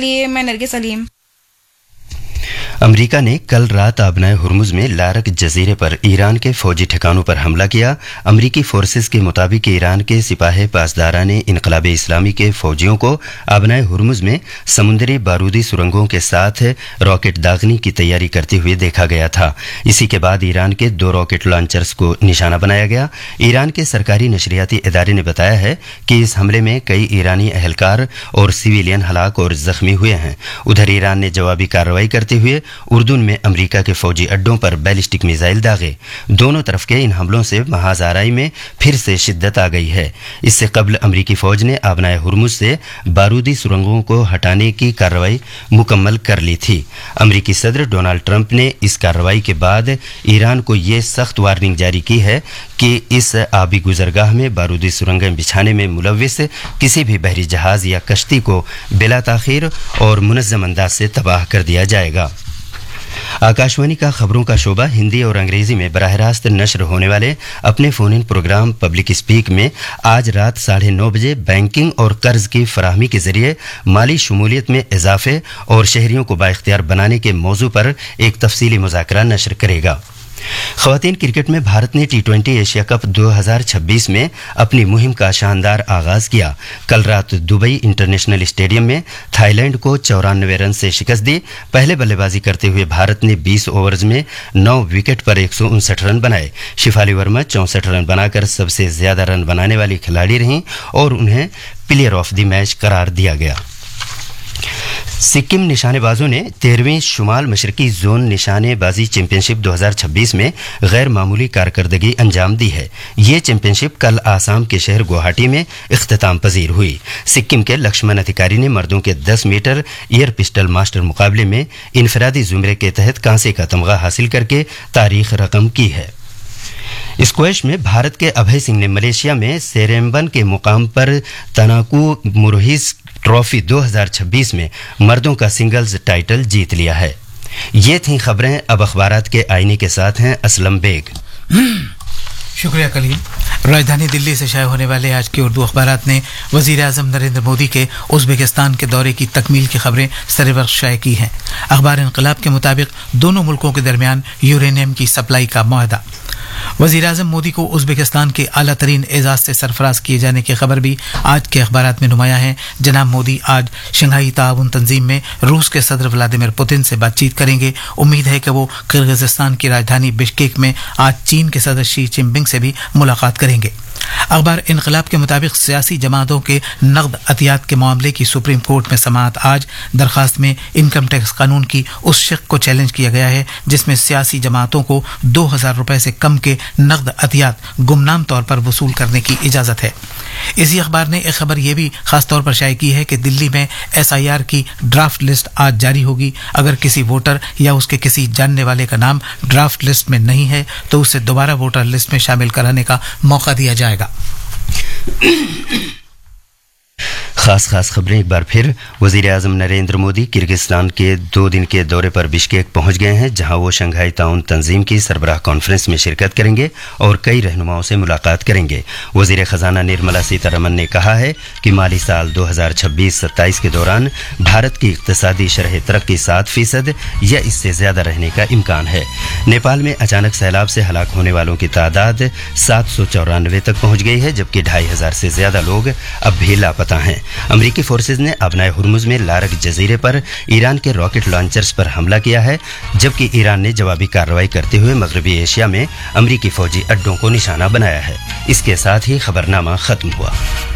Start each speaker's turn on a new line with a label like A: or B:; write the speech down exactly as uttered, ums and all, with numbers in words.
A: लिए मैं नरगिस सलीम।
B: अमेरिका ने कल रात आबनाए हुर्मुज में लारक जजीरे पर ईरान के फौजी ठिकानों पर हमला किया। अमेरिकी फोर्सेस के मुताबिक ईरान के सिपाही पासदारा ने इनकलाब इस्लामी के फौजियों को आबनाए हुर्मुज में समुद्री बारूदी सुरंगों के साथ रॉकेट दागने की तैयारी करते हुए देखा गया था। इसी के बाद ईरान के दो रॉकेट लॉन्चर्स को निशाना बनाया गया। ईरान के सरकारी नशरियाती इदारे ने बताया है कि इस हमले में कई ईरानी अहलकार और सिविलियन हलाक और जख्मी हुए हैं। उधर ईरान ने जवाबी कार्रवाई करते हुए उर्दून में अमेरिका के फौजी अड्डों पर बैलिस्टिक मिसाइल दागे। दोनों तरफ के इन हमलों से महाजाराई में फिर से शिद्दत आ गई है। इससे कबल अमेरिकी फौज ने आबनाए हुर्मुज से बारूदी सुरंगों को हटाने की कार्रवाई मुकम्मल कर ली थी। अमेरिकी सदर डोनाल्ड ट्रंप ने इस कार्रवाई के बाद ईरान को यह सख्त वार्निंग जारी की है कि इस आबी गुजरगाह में बारूदी सुरंगें बिछाने में मुलव्विस किसी भी बहरी जहाज या कश्ती को बिला ताखीर और मुनज़्ज़म अंदाज से तबाह कर दिया जाएगा। आकाशवाणी का खबरों का शोबा हिंदी और अंग्रेजी में बराह रास्त नश्र होने वाले अपने phone in programme public speak में आज रात साढ़े नौ बजे बैंकिंग और कर्ज की फराहमी के जरिए माली शमूलियत में इजाफे और शहरियों को बाइख्तियार बनाने के मौजू पर एक तफसीली मुज़ाकरा नश्र करेगा। ख़वातीन क्रिकेट में भारत ने टी ट्वेंटी एशिया कप दो हज़ार छब्बीस में अपनी मुहिम का शानदार आगाज किया। कल रात दुबई इंटरनेशनल स्टेडियम में थाईलैंड को चौरानवे रन से शिकस्त दी। पहले बल्लेबाजी करते हुए भारत ने बीस ओवर्स में नौ विकेट पर एक सौ उनसठ रन बनाए। शिफाली वर्मा चौंसठ रन बनाकर सबसे ज्यादा रन बनाने वाली खिलाड़ी रहीं और उन्हें प्लेयर ऑफ द मैच करार दिया गया। सिक्किम निशानेबाजों ने तेरहवीं शुमाल मशरकी जोन निशानेबाजी चैंपियनशिप दो हज़ार छब्बीस में गैर मामूली कारकर्दगी अंजाम दी है। ये चैंपियनशिप कल आसाम के शहर गुवाहाटी में इख्तिताम पजीर हुई। सिक्किम के लक्ष्मण अधिकारी ने मर्दों के दस मीटर एयर पिस्टल मास्टर मुकाबले में इनफरादी जुमरे के तहत कांसे का तमगा हासिल करके तारीख रकम की है। स्क्वैश में भारत के अभय सिंह ने मलेशिया में सेरेम्बन के मुकाम पर तनाकू मुरहिस ट्रॉफी दो हज़ार छब्बीस में मर्दों का सिंगल्स टाइटल जीत लिया है। ये थीं खबरें। अब अखबारात के आईने के साथ हैं असलम बेग।
C: शुक्रिया कलीम। राजधानी दिल्ली से शाये होने वाले आज के उर्दू अखबारात ने वजीर आजम नरेंद्र मोदी के उज़्बेकिस्तान के दौरे की तकमील की खबरें सरेवक्त शाये की हैं। अखबार इनकलाब के मुताबिक दोनों मुल्कों के दरमियान यूरेनियम की सप्लाई का मुआहदा। वजीर आजम मोदी को उज़्बेकिस्तान के आला तरीन एजाज से सरफराज किए जाने की खबर भी आज के अखबारात में नुमाया है। जनाब मोदी आज शंघाई ताउन तंजीम में रूस के सदर व्लादिमीर पुतिन से बातचीत करेंगे। उम्मीद है कि वो किर्गिज़स्तान की राजधानी बिश्केक में आज चीन के सदर शी जिनपिंग से भी मुलाकात करेंगे। अखबार इनकलाब के मुताबिक सियासी जमातों के नकद अतियात के मामले की सुप्रीम कोर्ट में समाअत आज। दरखास्त में इनकम टैक्स कानून की उस शिक को चैलेंज किया गया है जिसमें सियासी जमातों को दो हजार रुपए से कम के नकद अतियात गुमनाम तौर पर वसूल करने की इजाजत है। इसी अखबार ने एक खबर यह भी खास तौर पर शाये की है कि दिल्ली में एस आई आर की ड्राफ्ट लिस्ट आज जारी होगी। अगर किसी वोटर या उसके किसी जानने वाले का नाम ड्राफ्ट लिस्ट में नहीं है तो उसे दोबारा वोटर लिस्ट में शामिल कराने का मौका दिया जाएगा।
B: खास खास खबरें एक बार फिर। वजीर आजम नरेंद्र मोदी किर्गिस्तान के दो दिन के दौरे पर बिश्केक पहुंच गए हैं, जहां वो शंघाई ताउन तंजीम की सरबराह कॉन्फ्रेंस में शिरकत करेंगे और कई रहनुमाओं से मुलाकात करेंगे। वजीर खजाना निर्मला सीतारमन ने कहा है कि माली साल दो हज़ार छब्बीस सत्ताईस के दौरान भारत की इक्तसादी शरह तरक्की सात फीसद या इससे ज्यादा रहने का इम्कान है। नेपाल में अचानक सैलाब से हलाक होने वालों की तादाद सात सौ चौरानवे तक पहुंच गई है, जबकि ढाई हजार से ज्यादा लोग अब भी लापता हैं। अमेरिकी फोर्सेज ने आबनाए हुर्मुज में लारक जजीरे पर ईरान के रॉकेट लॉन्चर्स पर हमला किया है, जबकि ईरान ने जवाबी कार्रवाई करते हुए मगरबी एशिया में अमेरिकी फौजी अड्डों को निशाना बनाया है। इसके साथ ही खबरनामा खत्म हुआ।